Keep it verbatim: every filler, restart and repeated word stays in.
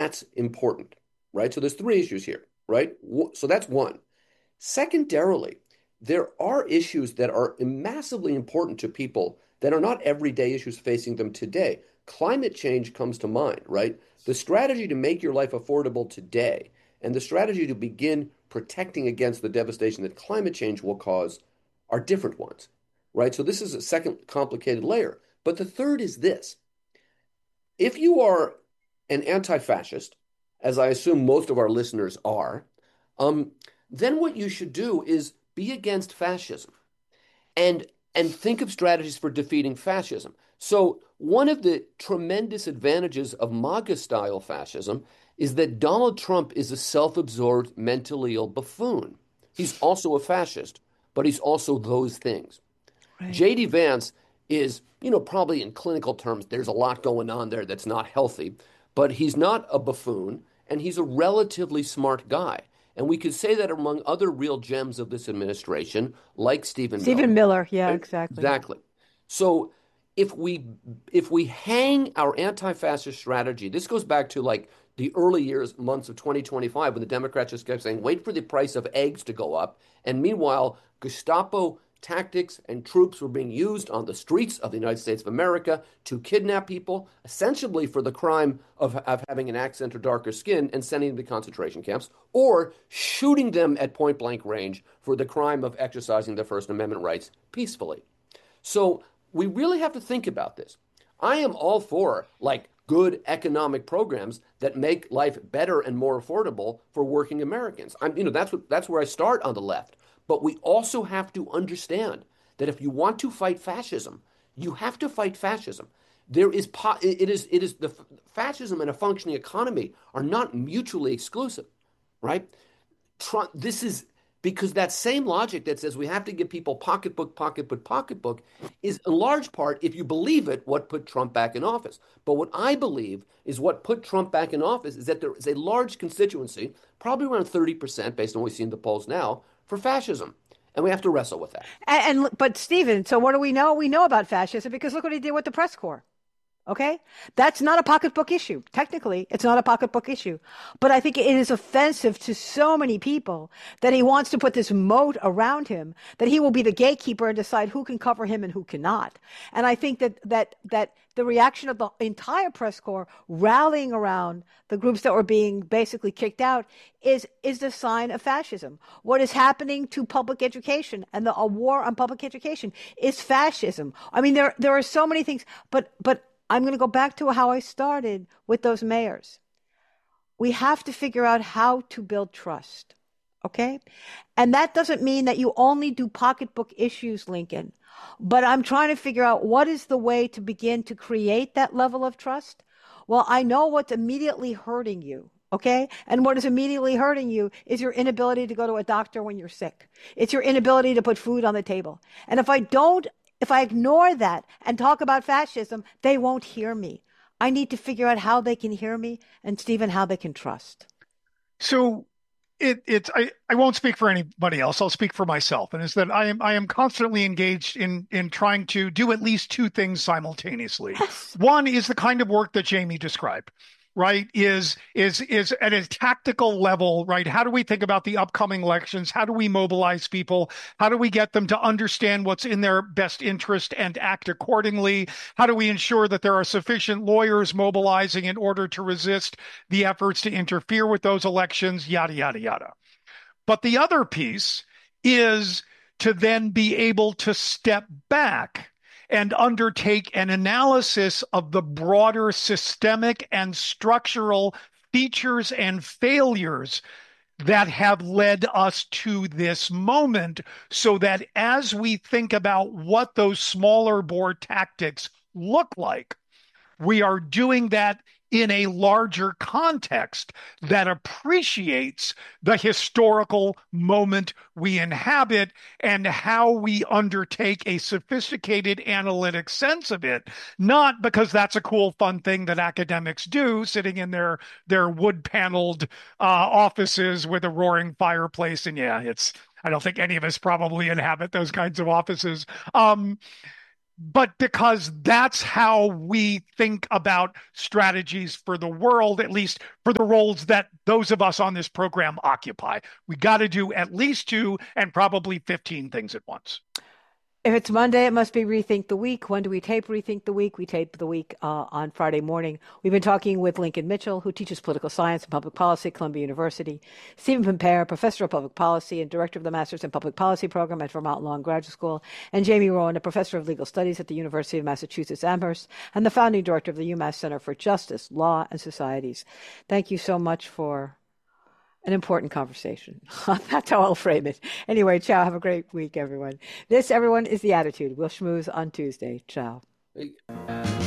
that's important, right? So there's three issues here, right? So that's one. Secondarily, there are issues that are massively important to people that are not everyday issues facing them today. Climate change comes to mind, right? The strategy to make your life affordable today and the strategy to begin protecting against the devastation that climate change will cause are different ones, right? So this is a second complicated layer. But the third is this. If you are an anti-fascist, as I assume most of our listeners are, um, then what you should do is be against fascism and and think of strategies for defeating fascism. So one of the tremendous advantages of MAGA-style fascism is that Donald Trump is a self-absorbed, mentally ill buffoon. He's also a fascist, but he's also those things. Right. J D Vance is, you know, probably in clinical terms, there's a lot going on there that's not healthy, but he's not a buffoon, and he's a relatively smart guy. And we could say that among other real gems of this administration, like Stephen Miller. Stephen Miller, yeah, Right? exactly. Exactly. So if we if we hang our anti-fascist strategy, this goes back to like the early years, months of twenty twenty-five, when the Democrats just kept saying, wait for the price of eggs to go up. And meanwhile, Gestapo tactics and troops were being used on the streets of the United States of America to kidnap people, essentially for the crime of, of having an accent or darker skin and sending them to concentration camps, or shooting them at point blank range for the crime of exercising their First Amendment rights peacefully. So we really have to think about this. I am all for like good economic programs that make life better and more affordable for working Americans. I'm, you know, that's what that's where I start on the left. But we also have to understand that if you want to fight fascism, you have to fight fascism. There is po- it is it is the fascism and a functioning economy are not mutually exclusive, right? Trump, this is because that same logic that says we have to give people pocketbook, pocketbook, pocketbook is in large part, if you believe it, what put Trump back in office. But what I believe is what put Trump back in office is that there is a large constituency, probably around thirty percent based on what we see in the polls now, for fascism. And we have to wrestle with that. And, and but Stephen, so what do we know? We know about fascism because look what he did with the press corps. Okay, that's not a pocketbook issue. Technically, it's not a pocketbook issue. But I think it is offensive to so many people that he wants to put this moat around him, that he will be the gatekeeper and decide who can cover him and who cannot. And I think that that that the reaction of the entire press corps rallying around the groups that were being basically kicked out is is the sign of fascism. What is happening to public education and the a war on public education is fascism. I mean, there there are so many things, but but. I'm going to go back to how I started with those mayors. We have to figure out how to build trust, okay? And that doesn't mean that you only do pocketbook issues, Lincoln. But I'm trying to figure out what is the way to begin to create that level of trust. Well, I know what's immediately hurting you, okay? And what is immediately hurting you is your inability to go to a doctor when you're sick. It's your inability to put food on the table. And if I don't If I ignore that and talk about fascism, they won't hear me. I need to figure out how they can hear me and, Stephen, how they can trust. So it, it's I, I won't speak for anybody else. I'll speak for myself. And it's that I am I am constantly engaged in in trying to do at least two things simultaneously. Yes. One is the kind of work that Jamie described. Right, is is is at a tactical level, right? How do we think about the upcoming elections? How do we mobilize people? How do we get them to understand what's in their best interest and act accordingly? How do we ensure that there are sufficient lawyers mobilizing in order to resist the efforts to interfere with those elections? Yada, yada, yada. But the other piece is to then be able to step back and undertake an analysis of the broader systemic and structural features and failures that have led us to this moment, so that as we think about what those smaller bore tactics look like, we are doing that in a larger context that appreciates the historical moment we inhabit and how we undertake a sophisticated analytic sense of it, not because that's a cool, fun thing that academics do sitting in their, their wood-paneled uh, offices with a roaring fireplace. And yeah, it's, I don't think any of us probably inhabit those kinds of offices. Um, but because that's how we think about strategies for the world, at least for the roles that those of us on this program occupy. We got to do at least two and probably fifteen things at once. If it's Monday, it must be Rethink the Week. When do we tape Rethink the Week? We tape the week uh, on Friday morning. We've been talking with Lincoln Mitchell, who teaches political science and public policy at Columbia University, Stephen Pimpare, professor of public policy and director of the Masters in Public Policy program at Vermont Law and Graduate School, and Jamie Rowan, a professor of legal studies at the University of Massachusetts Amherst, and the founding director of the UMass Center for Justice, Law, and Societies. Thank you so much for an important conversation. That's how I'll frame it. Anyway, ciao. Have a great week, everyone. This, everyone, is The Attitude. We'll schmooze on Tuesday. Ciao.